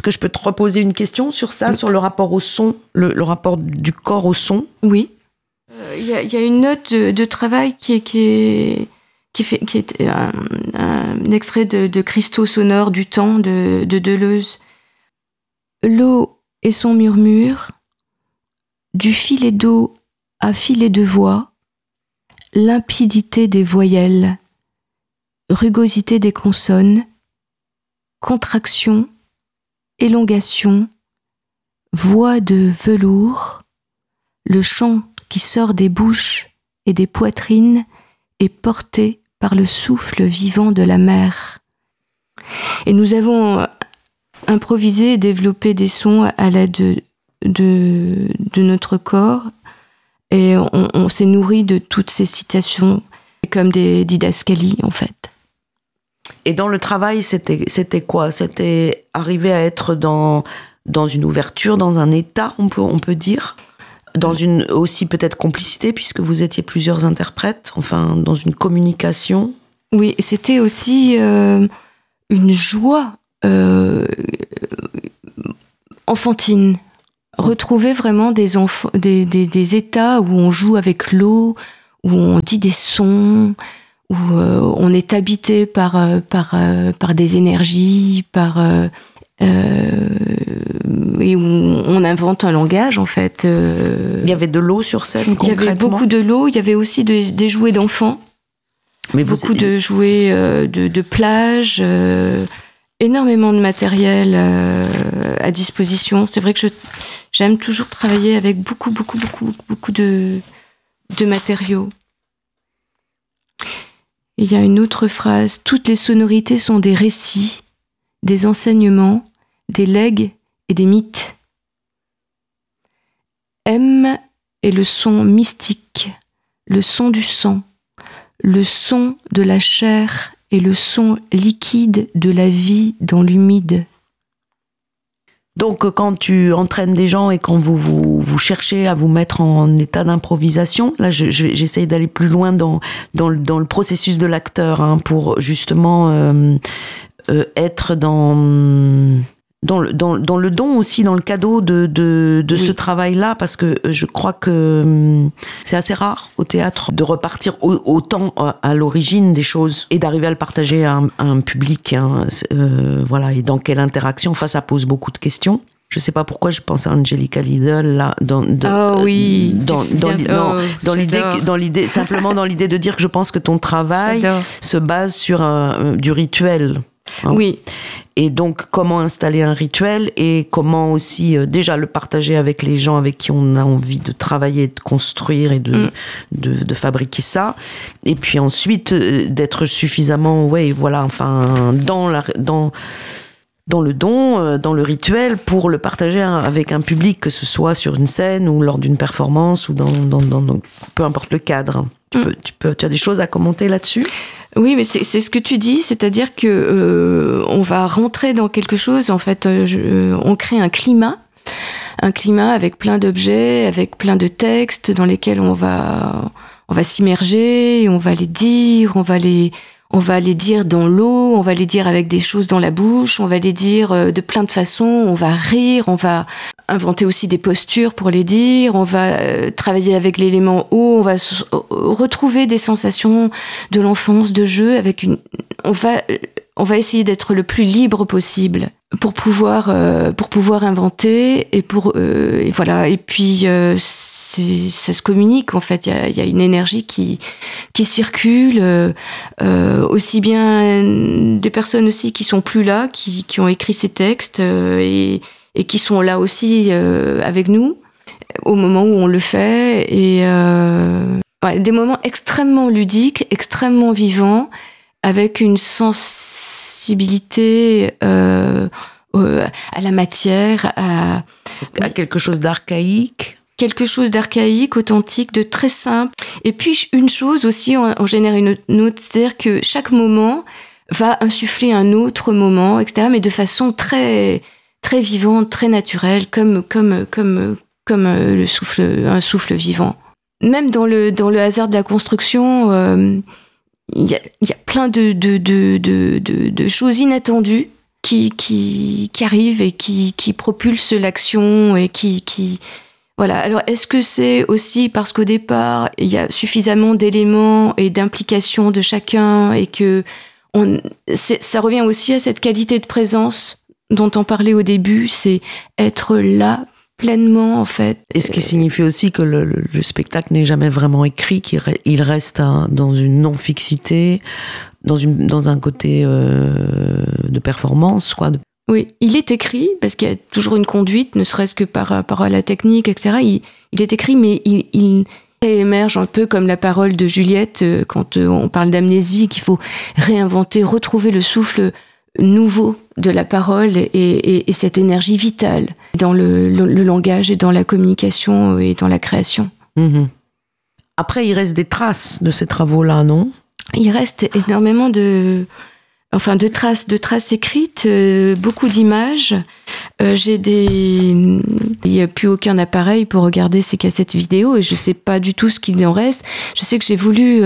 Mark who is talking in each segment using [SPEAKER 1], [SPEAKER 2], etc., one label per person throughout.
[SPEAKER 1] que je peux te reposer une question sur ça, sur le rapport au son, le rapport du corps au son?
[SPEAKER 2] Oui. Il y a une note de travail qui est un extrait de Cristaux sonores du temps de Deleuze. L'eau et son murmure, du filet d'eau à filet de voix, limpidité des voyelles, rugosité des consonnes, contraction, élongation, voix de velours, le chant qui sort des bouches et des poitrines est porté par le souffle vivant de la mer. Et nous avons improvisé et développé des sons à l'aide de notre corps, et on s'est nourri de toutes ces citations comme des didascalies en fait.
[SPEAKER 1] Et dans le travail, c'était quoi? C'était arriver à être dans une ouverture, dans un état, on peut dire, dans une aussi peut-être complicité, puisque vous étiez plusieurs interprètes, enfin dans une communication.
[SPEAKER 2] Oui, c'était aussi une joie enfantine. Retrouver vraiment des états où on joue avec l'eau, où on dit des sons, où on est habité par des énergies, et où on invente un langage en fait.
[SPEAKER 1] Il y avait de l'eau sur scène concrètement.
[SPEAKER 2] Il y avait beaucoup de l'eau, il y avait aussi des jouets d'enfants, beaucoup de jouets de plage, énormément de matériel à disposition. C'est vrai que j'aime toujours travailler avec beaucoup de matériaux. Et il y a une autre phrase: toutes les sonorités sont des récits, des enseignements, des legs et des mythes. M est le son mystique, le son du sang, le son de la chair et le son liquide de la vie dans l'humide.
[SPEAKER 1] Donc, quand tu entraînes des gens et quand vous cherchez à vous mettre en état d'improvisation, là, j'essaye d'aller plus loin dans le processus de l'acteur, hein, pour justement être dans le don aussi, dans le cadeau de oui. Ce travail-là, parce que je crois que c'est assez rare au théâtre de repartir autant à l'origine des choses et d'arriver à le partager à un public, hein, voilà, et dans quelle interaction. Enfin, ça pose beaucoup de questions. Je sais pas pourquoi je pense à Angelica Lidl là dans l'idée simplement dans l'idée de dire que je pense que ton travail se base sur du rituel. Hein. Oui. Et donc, comment installer un rituel et comment aussi déjà le partager avec les gens avec qui on a envie de travailler, de construire et de fabriquer ça. Et puis ensuite, d'être suffisamment, dans le don, dans le rituel, pour le partager avec un public, que ce soit sur une scène ou lors d'une performance ou dans peu importe le cadre. Tu as des choses à commenter là-dessus ?
[SPEAKER 2] Oui, mais c'est ce que tu dis, c'est-à-dire que on va rentrer dans quelque chose. En fait, on crée un climat avec plein d'objets, avec plein de textes dans lesquels on va s'immerger, on va les dire, on va les dire dans l'eau, on va les dire avec des choses dans la bouche, on va les dire de plein de façons, on va rire, on va inventer aussi des postures pour les dire, on va travailler avec l'élément eau, on va retrouver des sensations de l'enfance, de jeu, on va essayer d'être le plus libre possible pour pouvoir inventer et voilà. Et puis ça se communique en fait. Il y a une énergie qui circule, aussi bien des personnes aussi qui sont plus là, qui ont écrit ces textes et qui sont là aussi avec nous au moment où on le fait, et des moments extrêmement ludiques, extrêmement vivants, avec une sensibilité à la matière, à
[SPEAKER 1] quelque chose d'archaïque.
[SPEAKER 2] Quelque chose d'archaïque, authentique, de très simple. Et puis une chose aussi, on génère une autre, c'est-à-dire que chaque moment va insuffler un autre moment, etc., mais de façon très très vivante, très naturelle, comme un souffle vivant. Même dans le hasard de la construction, il y a plein de choses inattendues qui arrive et qui propulse l'action et qui voilà. Alors, est-ce que c'est aussi parce qu'au départ, il y a suffisamment d'éléments et d'implications de chacun et que ça revient aussi à cette qualité de présence dont on parlait au début, c'est être là pleinement, en fait.
[SPEAKER 1] Et ce qui signifie aussi que le spectacle n'est jamais vraiment écrit, qu'il reste dans une non-fixité, dans un côté de performance, quoi.
[SPEAKER 2] Oui, il est écrit, parce qu'il y a toujours une conduite, ne serait-ce que par rapport à la technique, etc. Il est écrit, mais il émerge un peu comme la parole de Juliette, quand on parle d'amnésie, qu'il faut réinventer, retrouver le souffle nouveau de la parole et cette énergie vitale dans le langage et dans la communication et dans la création.
[SPEAKER 1] Mmh. Après, il reste des traces de ces travaux-là, non ?
[SPEAKER 2] Il reste énormément de traces écrites, beaucoup d'images. Il n'y a plus aucun appareil pour regarder ces cassettes vidéo et je ne sais pas du tout ce qu'il en reste. Je sais que j'ai voulu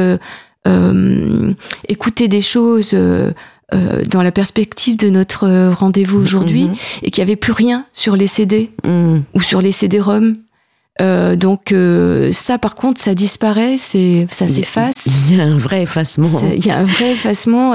[SPEAKER 2] écouter des choses dans la perspective de notre rendez-vous aujourd'hui et qu'il n'y avait plus rien sur les CD ou sur les CD-ROM. Donc ça, par contre, ça disparaît, ça s'efface.
[SPEAKER 1] Il y a un vrai effacement.
[SPEAKER 2] Il y a un vrai effacement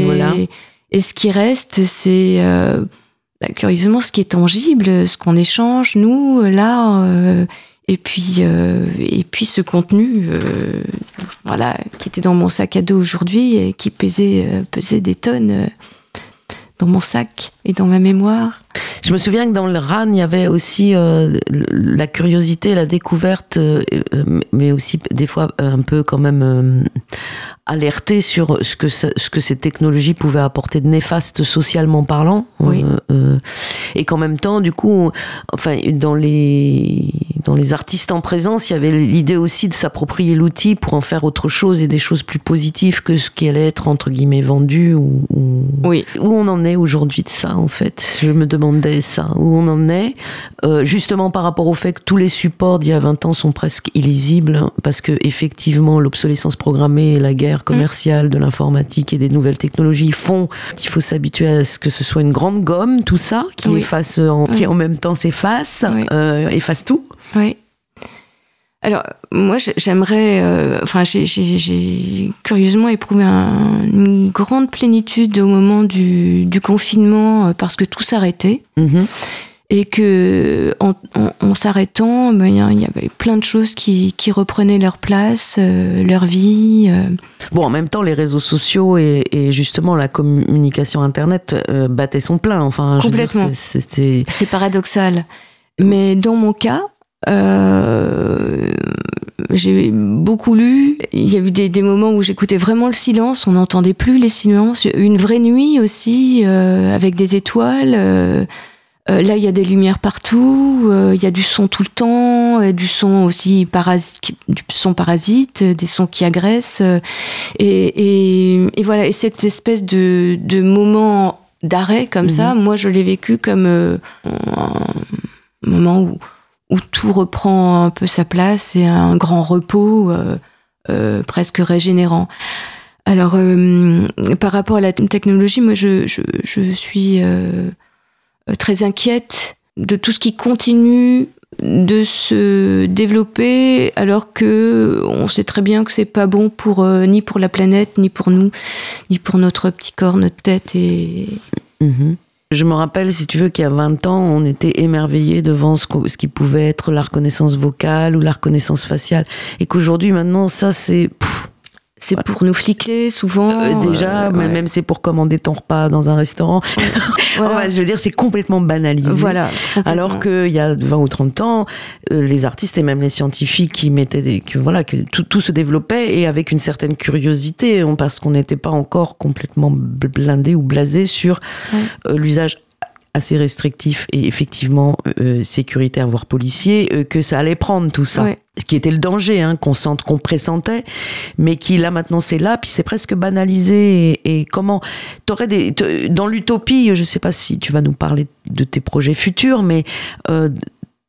[SPEAKER 2] et ce qui reste, c'est curieusement ce qui est tangible, ce qu'on échange nous là, et puis ce contenu, voilà, qui était dans mon sac à dos aujourd'hui et qui pesait des tonnes dans mon sac et dans ma mémoire.
[SPEAKER 1] Je me souviens que dans le RAN, il y avait aussi la curiosité, la découverte, mais aussi des fois un peu quand même alerter sur ce que ces technologies pouvaient apporter de néfaste socialement parlant.
[SPEAKER 2] Oui.
[SPEAKER 1] Et qu'en même temps, du coup, enfin, dans les artistes en présence, il y avait l'idée aussi de s'approprier l'outil pour en faire autre chose et des choses plus positives que ce qui allait être entre guillemets vendu.
[SPEAKER 2] Oui.
[SPEAKER 1] Où on en est aujourd'hui de ça, en fait. Je me demandais ça, où on en est, justement par rapport au fait que tous les supports d'il y a 20 ans sont presque illisibles, parce que effectivement l'obsolescence programmée et la guerre commerciale de l'informatique et des nouvelles technologies font qu'il faut s'habituer à ce que ce soit une grande gomme, tout ça, qui efface, qui en même temps s'efface, efface tout.
[SPEAKER 2] Oui. Alors, moi, j'aimerais... j'ai curieusement éprouvé une grande plénitude au moment du confinement, parce que tout s'arrêtait. Mmh. Et que, en s'arrêtant, il y avait plein de choses qui reprenaient leur place, leur vie.
[SPEAKER 1] Bon, en même temps, les réseaux sociaux et justement la communication Internet battaient son plein. Enfin,
[SPEAKER 2] complètement.
[SPEAKER 1] Je veux dire,
[SPEAKER 2] c'est paradoxal. Mais dans mon cas... j'ai beaucoup lu. Il y a eu des moments où j'écoutais vraiment le silence, on n'entendait plus les silences. Une vraie nuit aussi, avec des étoiles. Là, il y a des lumières partout, il y a du son tout le temps, du son aussi du son parasite, des sons qui agressent. Et voilà, et cette espèce de moment d'arrêt comme ça, moi je l'ai vécu comme un moment où tout reprend un peu sa place et un grand repos presque régénérant. Alors, par rapport à la technologie, moi, je suis très inquiète de tout ce qui continue de se développer, alors que on sait très bien que c'est pas bon ni pour la planète, ni pour nous, ni pour notre petit corps, notre tête et...
[SPEAKER 1] Je me rappelle, si tu veux, qu'il y a 20 ans, on était émerveillés devant ce qui pouvait être la reconnaissance vocale ou la reconnaissance faciale. Et qu'aujourd'hui, maintenant, ça, c'est...
[SPEAKER 2] C'est pour nous fliquer, souvent.
[SPEAKER 1] Déjà, mais même c'est pour commander ton repas dans un restaurant. Voilà. Enfin, je veux dire, c'est complètement banalisé.
[SPEAKER 2] Voilà,
[SPEAKER 1] alors qu'il y a 20 ou 30 ans, les artistes et même les scientifiques qui mettaient que tout se développait et avec une certaine curiosité, parce qu'on n'était pas encore complètement blindé ou blasé sur l'usage assez restrictif et effectivement sécuritaire, voire policier, que ça allait prendre tout ça. Ouais. Ce qui était le danger, qu'on pressentait, mais qui là maintenant c'est là, puis c'est presque banalisé. Et comment t'aurais dans l'utopie, je sais pas si tu vas nous parler de tes projets futurs, mais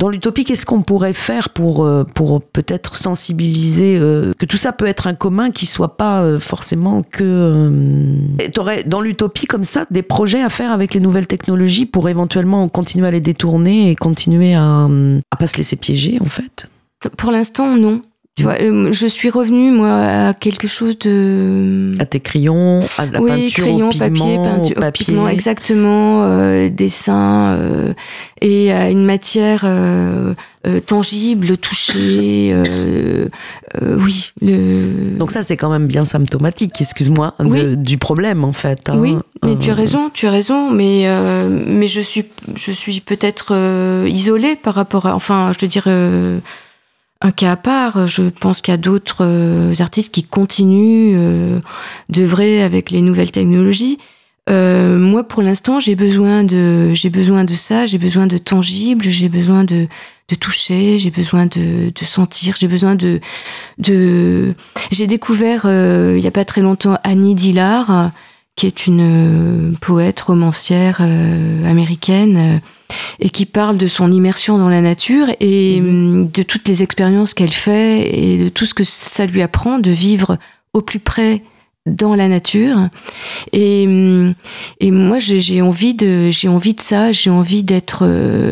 [SPEAKER 1] Dans l'utopie, qu'est-ce qu'on pourrait faire pour peut-être sensibiliser que tout ça peut être un commun qui soit pas forcément que... T'aurais dans l'utopie comme ça des projets à faire avec les nouvelles technologies pour éventuellement continuer à les détourner et continuer à pas se laisser piéger en fait?
[SPEAKER 2] Pour l'instant, non. Tu vois, je suis revenue, moi, à quelque chose de...
[SPEAKER 1] À tes crayons, à la peinture
[SPEAKER 2] crayons,
[SPEAKER 1] au pigment,
[SPEAKER 2] papier, pigment, exactement, dessin, et à une matière tangible, touchée, oui.
[SPEAKER 1] Donc ça, c'est quand même bien symptomatique, excuse-moi, du problème, en fait. Hein.
[SPEAKER 2] Oui, mais tu as raison, mais je suis peut-être isolée par rapport à... Enfin, je veux dire... un cas à part, je pense qu'il y a d'autres artistes qui continuent d'œuvrer avec les nouvelles technologies. Moi, pour l'instant, j'ai besoin de ça, j'ai besoin de tangible, j'ai besoin de toucher, j'ai besoin de sentir, j'ai besoin de... J'ai découvert, il y a pas très longtemps, Annie Dillard, qui est une poète romancière américaine, et qui parle de son immersion dans la nature et de toutes les expériences qu'elle fait et de tout ce que ça lui apprend de vivre au plus près dans la nature. Et moi, j'ai envie de ça, j'ai envie d'être...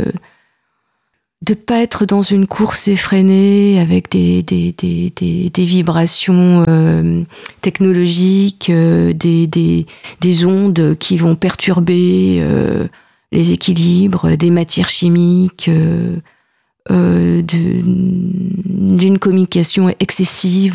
[SPEAKER 2] de pas être dans une course effrénée avec des vibrations technologiques, des ondes qui vont perturber les équilibres, des matières chimiques, d'une communication excessive.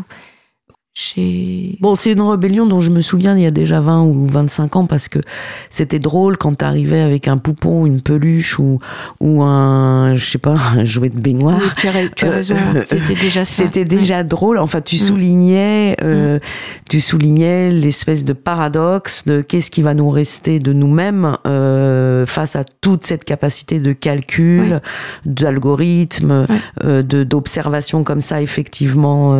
[SPEAKER 1] Bon, c'est une rébellion dont je me souviens il y a déjà 20 ou 25 ans parce que c'était drôle quand t'arrivais avec un poupon, une peluche ou un, je sais pas, un jouet de baignoire.
[SPEAKER 2] Oui, tu as raison, c'était déjà ça.
[SPEAKER 1] C'était déjà drôle. Enfin, tu soulignais l'espèce de paradoxe de qu'est-ce qui va nous rester de nous-mêmes face à toute cette capacité de calcul, d'algorithme, d'observation comme ça, effectivement.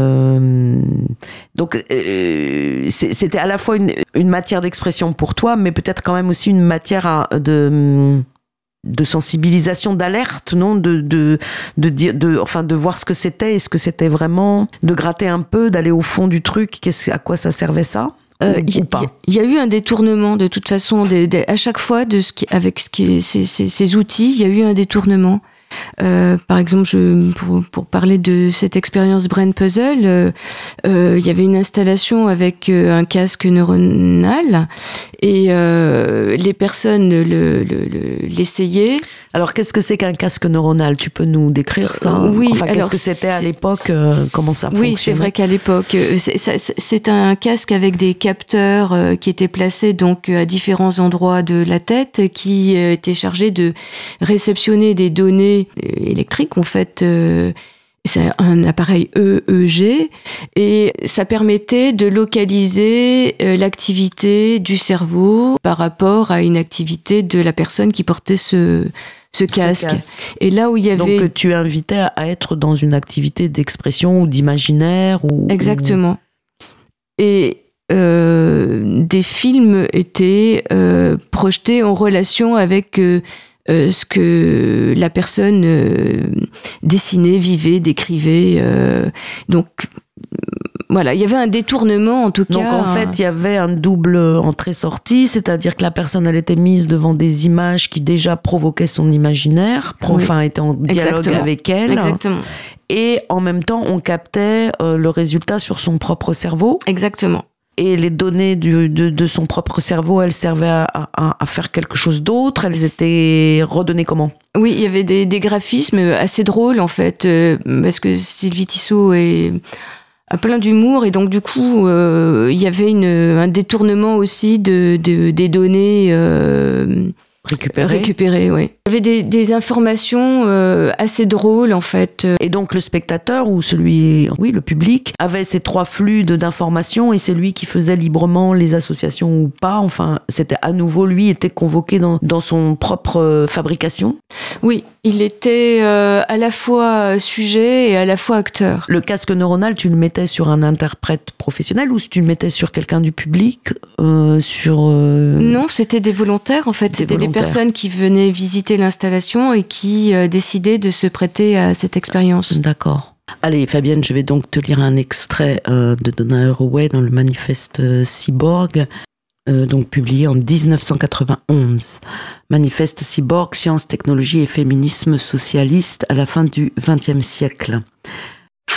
[SPEAKER 1] Donc, c'était à la fois une matière d'expression pour toi, mais peut-être quand même aussi une matière de sensibilisation, d'alerte, non, de voir ce que c'était, et ce que c'était vraiment, de gratter un peu, d'aller au fond du truc. À quoi ça servait ça?
[SPEAKER 2] Il y a eu un détournement de toute façon, à chaque fois avec ces outils, il y a eu un détournement. Par exemple, pour parler de cette expérience Brain Puzzle, il y avait une installation avec un casque neuronal et les personnes l'essayaient.
[SPEAKER 1] Alors, qu'est-ce que c'est qu'un casque neuronal? Tu peux nous décrire ça?
[SPEAKER 2] Oui.
[SPEAKER 1] Enfin, qu'est-ce que c'était à l'époque? Comment ça fonctionnait?
[SPEAKER 2] Oui, c'est vrai qu'à l'époque, c'est un casque avec des capteurs qui étaient placés donc à différents endroits de la tête, qui étaient chargés de réceptionner des données électriques, en fait. C'est un appareil EEG et ça permettait de localiser l'activité du cerveau par rapport à une activité de la personne qui portait ce casque. Et là où il y avait...
[SPEAKER 1] Donc tu invitais à être dans une activité d'expression ou d'imaginaire ou...
[SPEAKER 2] Exactement. Et des films étaient projetés en relation avec... ce que la personne dessinait, vivait, décrivait. Donc, voilà, il y avait un détournement en tout cas.
[SPEAKER 1] Donc en fait, il y avait un double entrée-sortie, c'est-à-dire que la personne, elle était mise devant des images qui déjà provoquaient son imaginaire, enfin était en dialogue avec elle.
[SPEAKER 2] Exactement.
[SPEAKER 1] Et en même temps, on captait le résultat sur son propre cerveau.
[SPEAKER 2] Exactement.
[SPEAKER 1] Et les données de son propre cerveau, elles servaient à faire quelque chose d'autre. Elles étaient redonnées comment?
[SPEAKER 2] Oui, il y avait des graphismes assez drôles, en fait, parce que Sylvie Tissot a plein d'humour, et donc du coup, il y avait un détournement aussi des données récupérées, oui. Il y avait des informations assez drôles, en fait.
[SPEAKER 1] Et donc le spectateur ou le public avait ces trois flux d'informations, et c'est lui qui faisait librement les associations ou pas. Enfin, c'était à nouveau, lui était convoqué dans son propre fabrication.
[SPEAKER 2] Oui, il était à la fois sujet et à la fois acteur.
[SPEAKER 1] Le casque neuronal, tu le mettais sur un interprète professionnel ou tu le mettais sur quelqu'un du public
[SPEAKER 2] Non, c'était des volontaires en fait. C'était des personnes qui venaient visiter l'installation et qui décidaient de se prêter à cette expérience.
[SPEAKER 1] D'accord. Allez, Fabienne, je vais donc te lire un extrait de Donna Haraway dans le manifeste Cyborg, donc publié en 1991. Manifeste Cyborg, sciences, technologie et féminisme socialiste à la fin du XXe siècle.